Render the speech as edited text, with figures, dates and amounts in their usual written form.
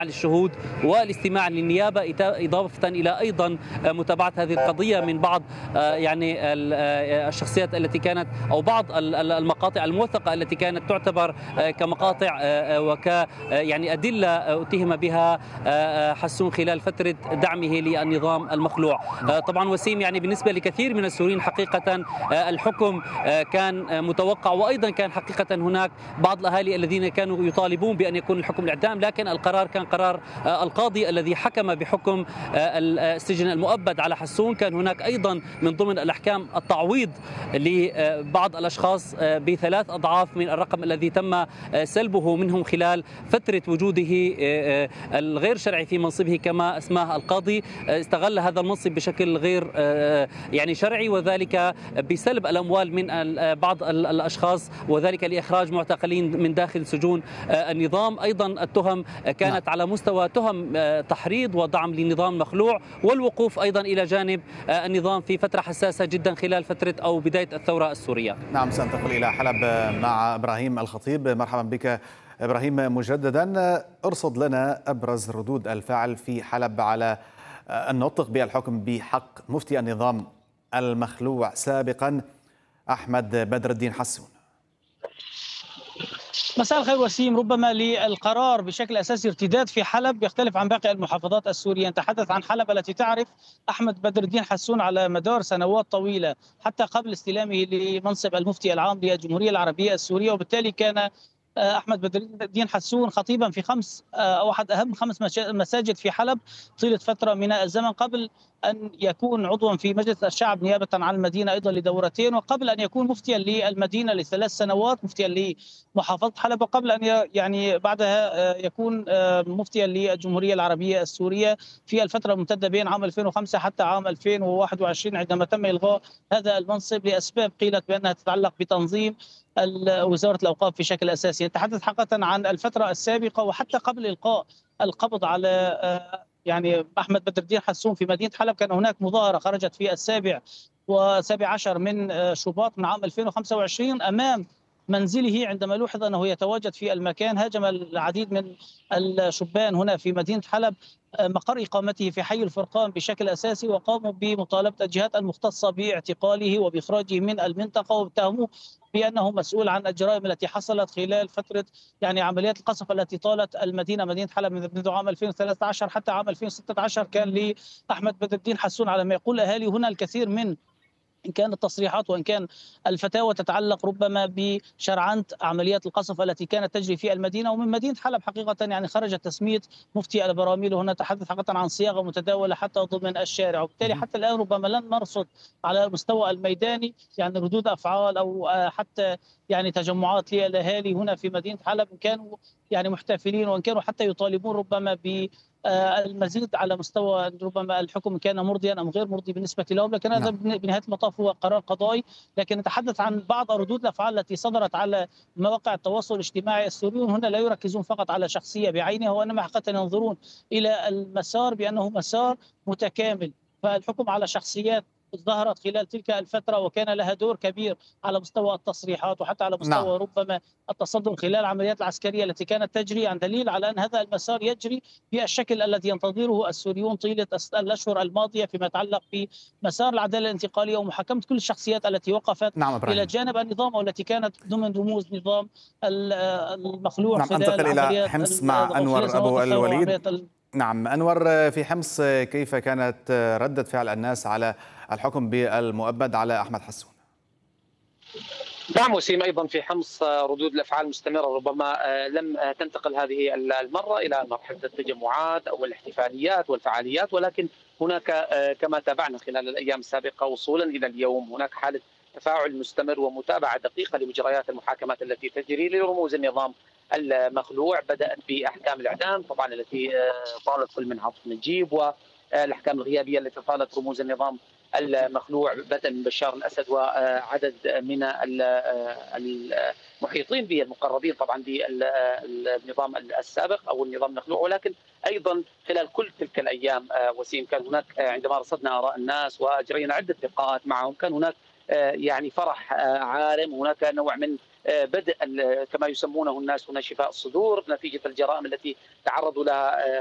للشهود والاستماع للنيابة، إضافة إلى أيضا متابعة هذه القضية من بعض الشخصيات التي كانت أو بعض المقاطع الموثقة التي كانت تعتبر كمقاطع وك يعني أدلة اتهم بها حسون خلال فترة دعمه للنظام المخلوع. طبعا وسيم، يعني بالنسبة لكثير من السوريين حقيقة الحكم كان متوقع، وأيضا كان حقيقة هناك بعض الأهالي الذين كانوا يطالبون بأن يكون الحكم الإعدام، لكن القرار كان قرار القاضي الذي حكم بحكم السجن المؤبد على حسون. كان هناك أيضا من ضمن الأحكام التعويض لبعض الأشخاص بثلاث أضعاف من الرقم الذي تم سلبه منهم خلال فترة وجوده الغير شرعي في منصبه كما اسماه القاضي. استغل هذا المنصب بشكل غير يعني شرعي، وذلك بسلب الأموال من بعض الأشخاص، وذلك لإخراج معتقلين من داخل سجون النظام. أيضا التهم كانت على مستوى تهم تحريض ودعم لنظام مخلوع، والوقوف أيضا إلى جانب النظام في فترة حساسة جدا خلال فترة أو بداية الثورة السورية. نعم، سننتقل إلى حلب مع إبراهيم الخطيب. مرحبا بك إبراهيم مجددا. ارصد لنا أبرز ردود الفعل في حلب على النطق بالحكم بحق مفتي النظام المخلوع سابقا أحمد بدر الدين حسون. مساء الخير وسيم. ربما للقرار بشكل أساسي ارتداد في حلب يختلف عن باقي المحافظات السورية. نتحدث عن حلب التي تعرف أحمد بدر الدين حسون على مدار سنوات طويلة حتى قبل استلامه لمنصب المفتي العام للجمهورية العربية السورية، وبالتالي كان أحمد بدر الدين حسون خطيبا في أو أحد أهم 5 مساجد في حلب طيلة فترة من الزمن، قبل أن يكون عضوا في مجلس الشعب نيابة عن المدينة أيضا لدورتين، وقبل أن يكون مفتيا للمدينة ل3 سنوات، مفتيا لمحافظة حلب، وقبل أن يعني بعدها يكون مفتيا للجمهورية العربية السورية في الفترة الممتدة بين عام 2005 حتى عام 2021 عندما تم إلغاء هذا المنصب لأسباب قيلت بأنها تتعلق بتنظيم وزارة الأوقاف بشكل أساسي. نتحدث حقيقة عن الفترة السابقة وحتى قبل إلقاء القبض على يعني أحمد بدر الدين حسون في مدينة حلب. كان هناك مظاهرة خرجت في 17 من شباط من عام 2025 أمام منزله، عندما لوحظ أنه يتواجد في المكان هاجم العديد من الشبان هنا في مدينة حلب مقر إقامته في حي الفرقان بشكل أساسي، وقاموا بمطالبة الجهات المختصة باعتقاله وبإخراجه من المنطقة، واتهموه بأنه مسؤول عن الجرائم التي حصلت خلال فترة يعني عمليات القصف التي طالت مدينة حلب منذ عام 2013 حتى عام 2016. كان لأحمد بدر الدين حسون على ما يقول أهالي هنا الكثير من إن كان التصريحات وإن كان الفتاوى تتعلق ربما بشرعنة عمليات القصف التي كانت تجري في المدينة. ومن مدينة حلب حقيقة يعني خرج تسمية مفتي البراميل، وهنا تحدث حقيقة عن صياغة متداولة حتى ضمن الشارع، وبالتالي حتى الآن ربما لن نرصد على المستوى الميداني يعني ردود أفعال أو حتى يعني تجمعات للأهالي هنا في مدينة حلب، إن كانوا يعني محتفلين وإن كانوا حتى يطالبون ربما ب المزيد على مستوى ربما الحكم كان مرضيا ام غير مرضي بالنسبه لهم، لكن هذا بنهايه المطاف هو قرار قضائي. لكن نتحدث عن بعض ردود الافعال التي صدرت على مواقع التواصل الاجتماعي. السوريون هنا لا يركزون فقط على شخصيه بعينها، وانما حقيقه ينظرون الى المسار بانه مسار متكامل، فالحكم على شخصيات ظهرت خلال تلك الفترة وكان لها دور كبير على مستوى التصريحات وحتى على مستوى ربما التصدر خلال العمليات العسكرية التي كانت تجري، عن دليل على أن هذا المسار يجري بالشكل الذي ينتظره السوريون طيلة الأشهر الماضية فيما يتعلق بمسار العدالة الانتقالية ومحاكمة كل الشخصيات التي وقفت إلى جانب النظام أو التي كانت ضمن رموز نظام المخلوع خلال أنتقل إلى عمليات حمص مع أنور أبو الوليد. نعم أنور، في حمص كيف كانت ردة فعل الناس على الحكم بالمؤبد على أحمد حسون؟ نعم وسيم، أيضا في حمص ردود الأفعال مستمرة، ربما لم تنتقل هذه المرة إلى مرحلة التجمعات أو الاحتفاليات والفعاليات، ولكن هناك كما تابعنا خلال الأيام السابقة وصولا إلى اليوم هناك حالة تفاعل مستمر ومتابعة دقيقة لمجريات المحاكمات التي تجري لرموز النظام المخلوع. بدأت بأحكام الإعدام طبعا التي طالت كل من عاطف نجيب، والأحكام الغيابية التي طالت رموز النظام المخلوع بدءا من بشار الأسد وعدد من المحيطين به المقربين طبعا بالنظام السابق أو النظام المخلوع. ولكن أيضا خلال كل تلك الأيام وسيم كان هناك عندما رصدنا آراء الناس وأجرينا عدة لقاءات معهم كان هناك يعني فرح عارم، هناك نوع من بدء كما يسمونه الناس هنا شفاء الصدور نتيجة الجرائم التي تعرضوا لها